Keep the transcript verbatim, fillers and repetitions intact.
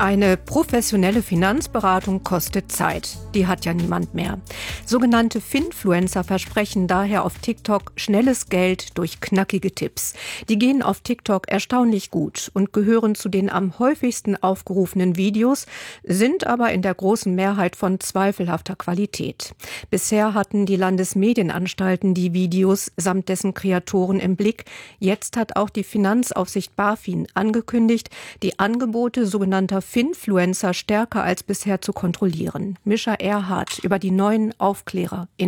Eine professionelle Finanzberatung kostet Zeit. Die hat ja niemand mehr. Sogenannte Finfluencer versprechen daher auf TikTok schnelles Geld durch knackige Tipps. Die gehen auf TikTok erstaunlich gut und gehören zu den am häufigsten aufgerufenen Videos, sind aber in der großen Mehrheit von zweifelhafter Qualität. Bisher hatten die Landesmedienanstalten die Videos samt dessen Kreatoren im Blick. Jetzt hat auch die Finanzaufsicht BaFin angekündigt, die Angebote sogenannter Finfluencer stärker als bisher zu kontrollieren. Mischa Erhardt über die neuen Aufklärer in